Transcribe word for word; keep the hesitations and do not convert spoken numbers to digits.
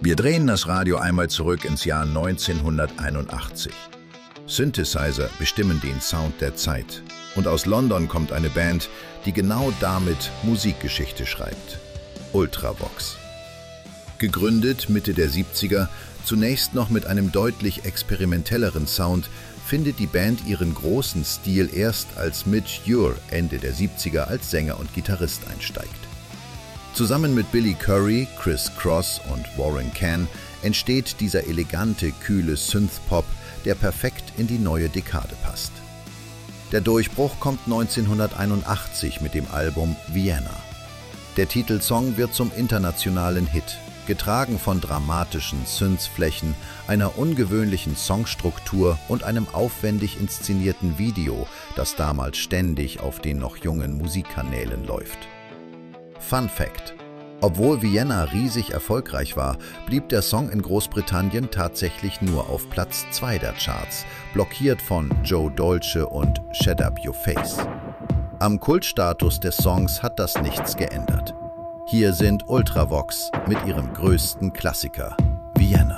Wir drehen das Radio einmal zurück ins Jahr neunzehnhunderteinundachtzig. Synthesizer bestimmen den Sound der Zeit. Und aus London kommt eine Band, die genau damit Musikgeschichte schreibt. Ultravox. Gegründet Mitte der siebziger, zunächst noch mit einem deutlich experimentelleren Sound, findet die Band ihren großen Stil erst, als Midge Ure Ende der siebziger als Sänger und Gitarrist einsteigt. Zusammen mit Billy Currie, Chris Cross und Warren Cann entsteht dieser elegante, kühle Synthpop, der perfekt in die neue Dekade passt. Der Durchbruch kommt neunzehnhunderteinundachtzig mit dem Album Vienna. Der Titelsong wird zum internationalen Hit, getragen von dramatischen Synthflächen, einer ungewöhnlichen Songstruktur und einem aufwendig inszenierten Video, das damals ständig auf den noch jungen Musikkanälen läuft. Fun Fact: Obwohl Vienna riesig erfolgreich war, blieb der Song in Großbritannien tatsächlich nur auf Platz zwei der Charts, blockiert von Joe Dolce und Shut Up Your Face. Am Kultstatus des Songs hat das nichts geändert. Hier sind Ultravox mit ihrem größten Klassiker.